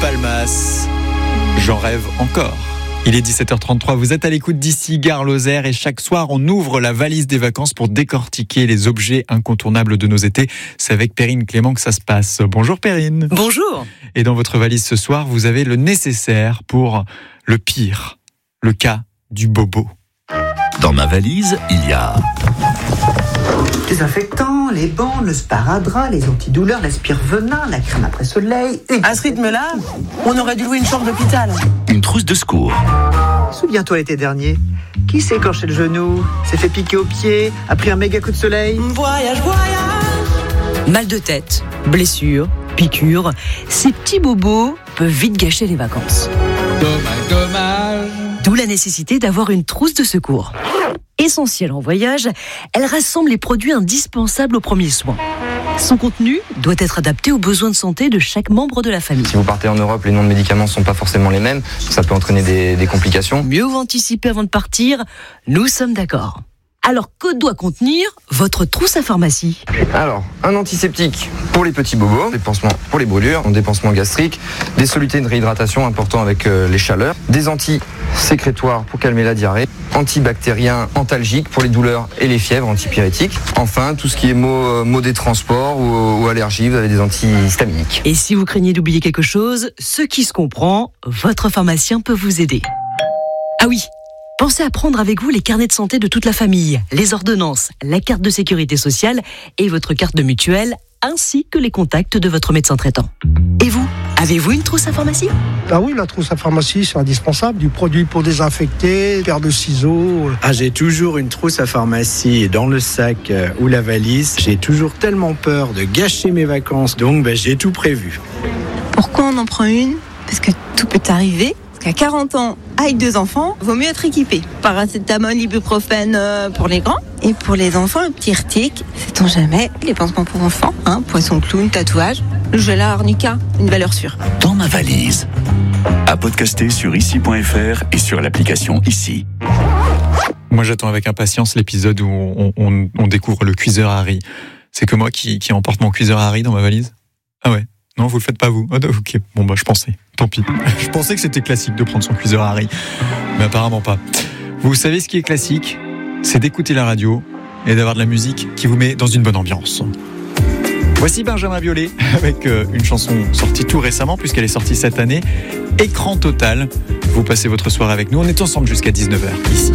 Palmas. J'en rêve encore. Il est 17h33, vous êtes à l'écoute d'ici Gare Lozère et chaque soir on ouvre la valise des vacances pour décortiquer les objets incontournables de nos étés. C'est avec Perrine Clément que ça se passe. Bonjour Perrine. Bonjour. Et dans votre valise ce soir, vous avez le nécessaire pour le pire, le cas du bobo. Dans ma valise, il y a désinfectant, les bandes, le sparadrap, les antidouleurs, l'aspire-venin, la crème après soleil. À ce rythme-là, on aurait dû louer une chambre d'hôpital. une trousse de secours, Souviens-toi l'été dernier, qui s'est écorché le genou, s'est fait piquer au pied, a pris un méga coup de soleil. Voyage. Mal de tête, blessures, piqûres, ces petits bobos peuvent vite gâcher les vacances. Dommage. D'où la nécessité d'avoir une trousse de secours. Essentielle en voyage, elle rassemble les produits indispensables aux premiers soins. Son contenu doit être adapté aux besoins de santé de chaque membre de la famille. Si vous partez en Europe, les noms de médicaments ne sont pas forcément les mêmes. Ça peut entraîner des complications. Mieux vaut anticiper avant de partir, nous sommes d'accord. Alors, que doit contenir votre trousse à pharmacie ? Alors, un antiseptique pour les petits bobos, des pansements pour les brûlures, des pansements gastriques, des solutés de réhydratation importants avec les chaleurs, des antisécrétoires pour calmer la diarrhée, antibactériens antalgiques pour les douleurs et les fièvres, antipyrétiques. Enfin, tout ce qui est maux des transports ou allergies, vous avez des antihistaminiques. Et si vous craignez d'oublier quelque chose, ce qui se comprend, votre pharmacien peut vous aider. Ah oui, pensez à prendre avec vous les carnets de santé de toute la famille, les ordonnances, la carte de sécurité sociale et votre carte de mutuelle, ainsi que les contacts de votre médecin traitant. Et vous, avez-vous une trousse à pharmacie ? Ah oui, la trousse à pharmacie, c'est indispensable. Du produit pour désinfecter, paire de ciseaux. J'ai toujours une trousse à pharmacie dans le sac ou la valise. J'ai toujours tellement peur de gâcher mes vacances, donc j'ai tout prévu. Pourquoi on en prend une ? Parce que tout peut arriver. Qu'à 40 ans, avec 2 enfants, vaut mieux être équipé. Paracétamol, ibuprofène pour les grands. Et pour les enfants, le petit Irtic, sait-on jamais, les pansements pour enfants, poisson clown, tatouage, le gel à arnica, une valeur sûre. dans ma valise. À podcaster sur ici.fr et sur l'application Ici. Moi j'attends avec impatience l'épisode où on découvre le cuiseur Harry. C'est que moi qui emporte mon cuiseur Harry dans ma valise ? Ah ouais. Non, vous le faites pas vous. Ah, ok, bon je pensais. Tant pis. Je pensais que c'était classique de prendre son cuiseur Harry, mais apparemment pas. Vous savez ce qui est classique ? C'est d'écouter la radio et d'avoir de la musique qui vous met dans une bonne ambiance. Voici Benjamin Biolay avec une chanson sortie tout récemment puisqu'elle est sortie cette année. Écran total. Vous passez votre soirée avec nous. On est ensemble jusqu'à 19h ici.